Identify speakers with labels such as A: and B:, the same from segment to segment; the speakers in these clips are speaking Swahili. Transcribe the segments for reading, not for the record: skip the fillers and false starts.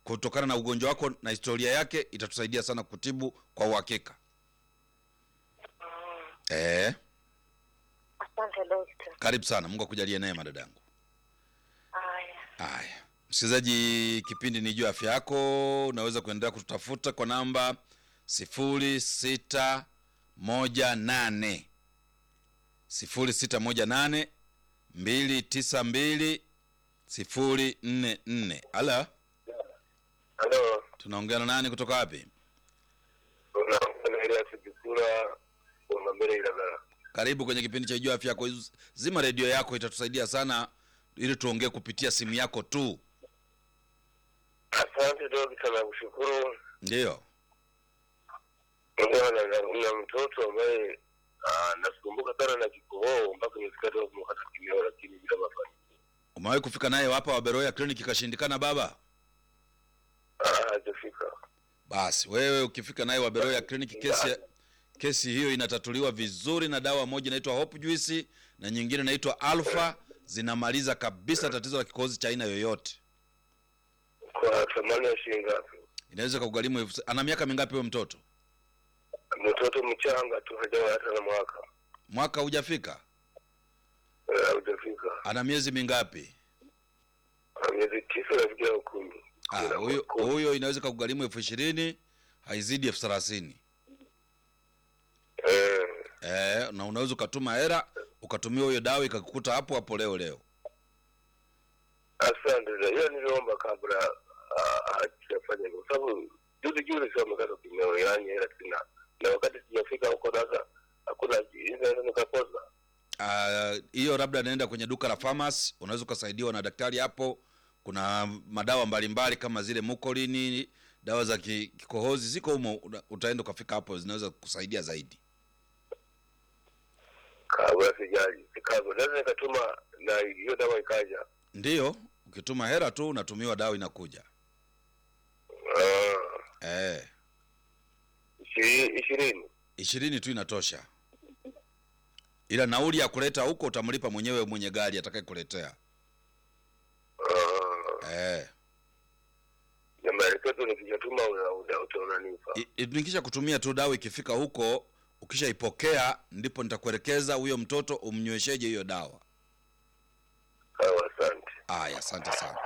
A: kutokana na ugonjwa wako na historia yake itatusaidia sana kutibu kwa uhakika.
B: Asante daktari.
A: Karibu sana. Mungu akujalie neema dadangu. Haya. Msikilizaji, kipindi ni juu afya yako. Unaweza kuendelea kututafuta kwa namba 0618 292 044. Halo.
C: Halo.
A: Tunaongea na nani kutoka wapi?
C: Unaongea Sikisura kwa mbele Ilagala.
A: Karibu kwenye kipindi cha juu afya yako. Zima redio yako, itatusaidia sana ili tuongee kupitia simu yako tu.
C: Asante daktari, nakushukuru.
A: Ndio.
C: Na mtoto ambaye nasumbuka sana na kikohoa mpaka nisikate kumkata kimeo, lakini bila mafanikio.
A: Umewahi kufika naye hapa Waberoya Clinic ikashindikana baba?
C: Hajafika.
A: Basi wewe ukifika naye Waberoya Clinic, kesi hiyo inatatuliwa vizuri na dawa moja inaitwa Hope Juice na nyingine inaitwa Alpha, zinamaliza kabisa tatizo la kikohozi cha aina yoyote.
C: Kwa thamani ya shilingi ngapi?
A: Inaweza kugharimu. Ana miaka mingapi huyo mtoto?
C: Mtoto mchanga tu, hajawa hata na mwaka.
A: Mwaka hujafika?
C: Hujafika.
A: Ana miezi mingapi?
C: Miezi 9 nafikia 10.
A: Huyo inaweza kugharimu 20,000, haizidi 30,000. Na unaweza ukatuma hela ukatumia hiyo dawa ikakukuta hapo hapo leo.
C: Asante. Hiyo niliomba kabla hajafanya, kwa sababu juzi sio mkata kimeo, yani hela tena. Na wakati sijafika huko sasa hakuna inaweza nikapoza.
A: Hiyo labda naenda kwenye duka la pharmacy, unaweza kusaidiwa na daktari hapo. Kuna madawa mbalimbali kama zile Mucolini, dawa za kikohozi ziko humo, utaenda ukafika hapo, zinaweza kusaidia zaidi.
C: Kabla sijali, naweza nikatuma na hiyo dawa ikaja.
A: Ndio, ukituma hela tu unatumiwa dawa inakuja.
C: 20
A: tu inatosha. Ila nauli ya kuleta huko utamlipa mwenyewe mwenye gari atakayekuletea.
C: Jamani, peto nikijatuma unanipa.
A: Nikisha kutumia tu dawa, ikifika huko ukishaipokea ndipo nitakuelekeza huyo mtoto umnywesheje hiyo dawa.
C: Asante.
A: Asante sana.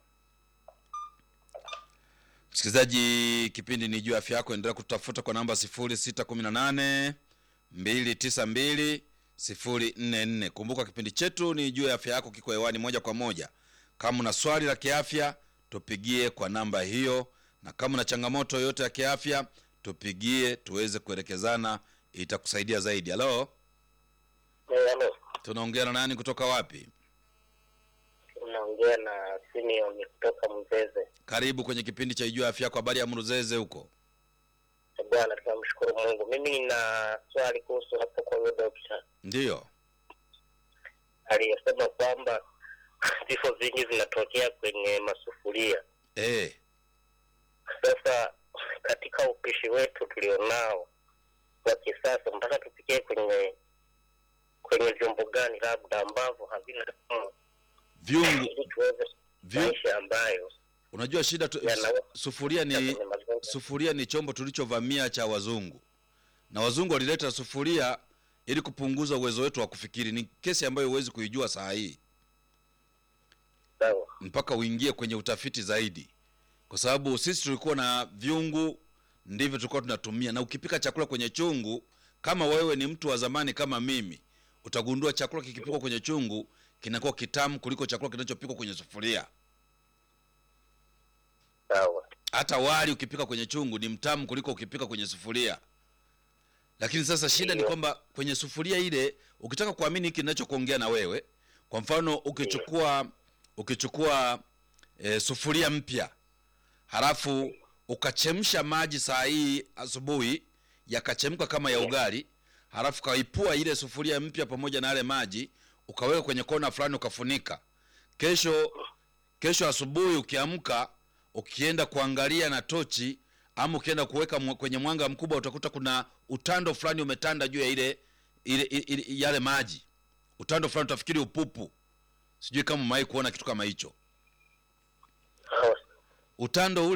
A: Msikilizaji, kipindi ni juu afya yako. Endelea kutafuta kwa namba 0618 292 044. Kumbuka kipindi chetu ni juu afya yako, kiko hewani moja kwa moja. Kama una swali la kiafya tupigie kwa namba hiyo, na kama una changamoto yote ya kiafya tupigie tuweze kuelekezana, itakusaidia zaidi. Halo.
C: Hello.
A: Tunaongea na nani kutoka wapi?
C: Unaongea na Simeon kutoka Mzeze.
A: Karibu kwenye kipindi cha juu afya yako. Habari ya Mzeze huko?
C: Bwana, tunamshukuru Mungu. Mimi nina swali kuhusu hapo kwa huyo daktari.
A: Ndio.
C: Aliyesema kwamba vifo vingi vinatokea kwenye masufuria. Sasa katika upishi wetu tulionao wa kisasa, mpaka tupikie kwenye vyombo gani labda ambavyo havina
A: viungo
C: ambayo
A: unajua shida sufuria ni chombo tulichovamia cha wazungu, na wazungu walileta sufuria ili kupunguza uwezo wetu wa kufikiri. Ni kesi ambayo huwezi kuijua saa hii mpaka uingie kwenye utafiti zaidi, kwa sababu sisi tulikuwa na viungu, ndivyo tulikuwa tunatumia. Na ukipika chakula kwenye chungu, kama wewe ni mtu wa zamani kama mimi, utagundua chakula kikipikwa kwenye chungu kinakuwa kitamu kuliko chakula kinachopikwa kwenye sufuria. Hata wali ukipika kwenye chungu ni mtamu kuliko ukipika kwenye sufuria. Lakini sasa shida ni kwamba kwenye sufuria ile, ukitaka kuamini hiki ninachokuongea na wewe, kwa mfano ukichukua sufuria mpya, halafu ukachemsha maji saa hii asubuhi yakachemka kama ya ugali, halafu kaipua ile sufuria mpya pamoja na yale maji, ukaweka kwenye kona fulani ukafunika. Kesho asubuhi ukiamka, ukienda kuangalia na tochi ama ukienda kuweka kwenye mwanga mkubwa, utakuta kuna utando fulani umetanda juu ya ile yale maji. Utando fulani utafikiri upupu. Sijui kama umewahi kuona kitu kama hicho. Utando ule